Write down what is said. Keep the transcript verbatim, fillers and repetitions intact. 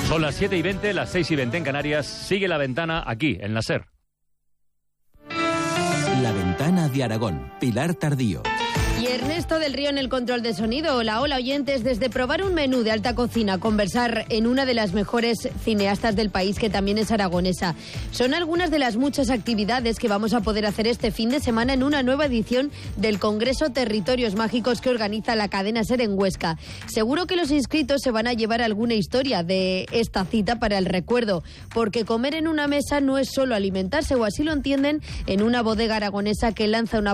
Son las siete y veinte, las seis y veinte en Canarias. Sigue La Ventana aquí, en la SER. La Ventana de Aragón, Pilar Tardío. Y Ernesto del Río en el control de sonido. Hola, hola oyentes. Desde probar un menú de alta cocina, conversar en una de las mejores cineastas del país, que también es aragonesa. Son algunas de las muchas actividades que vamos a poder hacer este fin de semana en una nueva edición del Congreso Territorios Mágicos que organiza la cadena SER en Huesca. Seguro que los inscritos se van a llevar alguna historia de esta cita para el recuerdo, porque comer en una mesa no es solo alimentarse, o así lo entienden en una bodega aragonesa que lanza una